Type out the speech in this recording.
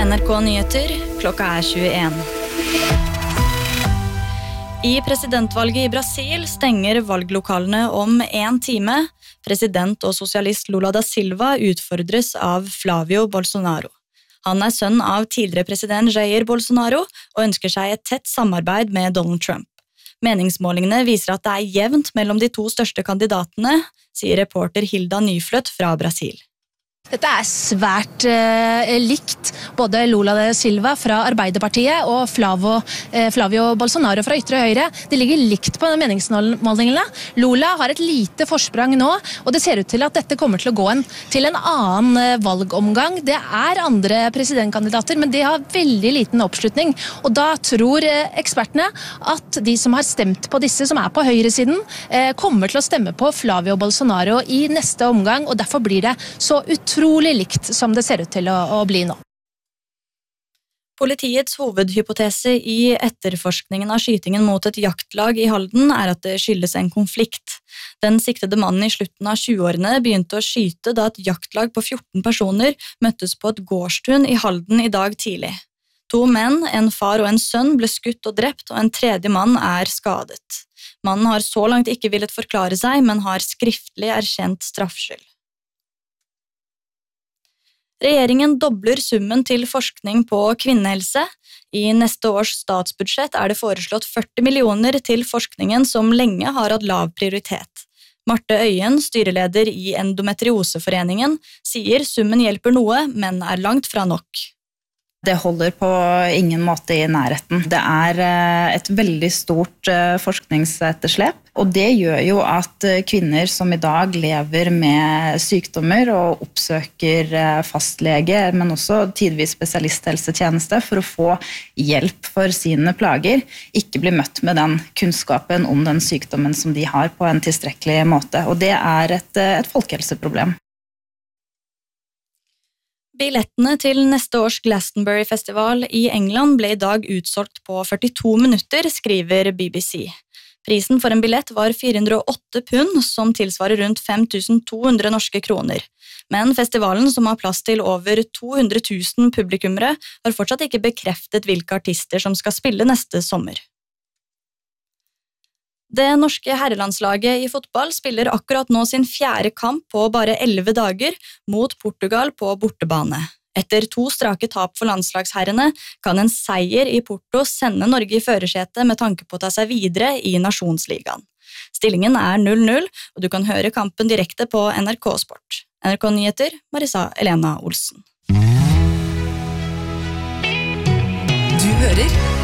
NRK Nyheter, klokka 21. I presidentvalget i Brasil stenger valglokalene om 1 time. President og sosialist Lula da Silva utfordres av Flávio Bolsonaro. Han sønn av tidligere president Jair Bolsonaro og ønsker seg et tett samarbeid med Donald Trump. Meningsmålingene viser at det jevnt mellom de 2 største kandidatene, sier reporter Hilda Nyfløtt fra Brasil. Dette svært likt både Lula da Silva fra Arbeiderpartiet og Flávio Bolsonaro fra Ytre Høyre. De ligger likt på meningsmålingene. Lula har et lite forsprang nå, og det ser ut til at dette kommer til å gå til en annen valgomgang. Det andre presidentkandidater, men de har veldig liten oppslutning. Og da tror ekspertene at de som har stemt på disse, som på høyresiden, kommer til å stemme på Flávio Bolsonaro i neste omgang, og derfor blir det så utrolig likt som det ser ut til å bli nå. Politiets hovedhypotese i etterforskningen av skytingen mot et jaktlag i Halden at det skyldes en konflikt. Den siktede mannen i slutten av 20-årene begynte å skyte da et jaktlag på 14 personer møttes på et gårdstun i Halden i dag tidlig. 2 menn, en far og en sønn, ble skutt og drept, og en tredje mann skadet. Mannen har så langt ikke villet forklare seg, men har skriftlig erkjent straffskyld. Regjeringen dobler summen til forskning på kvinnehelse. I neste års statsbudsjett det foreslått 40 millioner til forskningen som lenge har hatt lav prioritet. Marte Øyen, styreleder i Endometrioseforeningen, sier summen hjelper noe, men langt fra nok. Det holder på ingen måte i nærheten. Det et veldig stort forskningsetterslep, og det gjør jo at kvinner som i dag lever med sykdommer og oppsøker fastlege, men også tidvis spesialisthelsetjeneste for å få hjelp for sine plager, ikke blir møtt med den kunnskapen om den sykdommen som de har på en tilstrekkelig måte, og det et folkehelseproblem. Billettene til neste års Glastonbury-festival i England ble i dag utsolgt på 42 minutter, skriver BBC. Prisen for en billett var 408 pund, som tilsvarer rundt 5.200 norske kroner. Men festivalen, som har plass til over 200 000 publikummere, har fortsatt ikke bekreftet hvilke artister som skal spille neste sommer. Det norske herrelandslaget i fotball spiller akkurat nå sin 4. kamp på bare 11 dager mot Portugal på bortebane. Etter 2 strake tap for landslagsherrene kan en seier i Porto sende Norge i førersetet med tanke på å ta seg videre i Nasjonsligaen. Stillingen 0-0, og du kan høre kampen direkte på NRK Sport. NRK Nyheter, Marisa Elena Olsen. Du hører